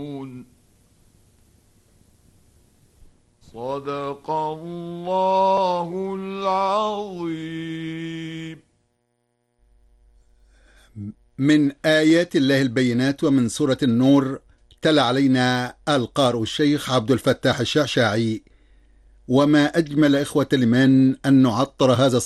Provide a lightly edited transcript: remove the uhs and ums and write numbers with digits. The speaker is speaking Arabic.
صدق الله العظيم. من آيات الله البينات ومن سورة النور. تلا علينا القارئ الشيخ عبد الفتاح الشعشاعي. وما أجمل إخوة الإيمان أن نعطر هذا